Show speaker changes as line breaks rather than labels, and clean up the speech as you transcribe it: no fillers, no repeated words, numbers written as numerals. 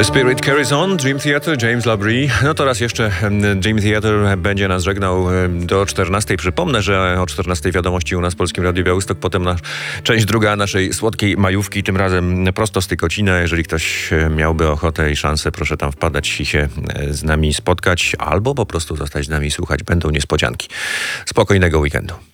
Spirit Carries On, Dream Theater, James Labrie. No to raz jeszcze Dream Theater będzie nas żegnał do 14. Przypomnę, że o 14 wiadomości u nas w Polskim Radiu Białystok, potem część druga naszej słodkiej majówki, tym razem prosto z Tykocina. Jeżeli ktoś miałby ochotę i szansę, proszę tam wpadać i się z nami spotkać, albo po prostu zostać z nami słuchać. Będą niespodzianki. Spokojnego weekendu.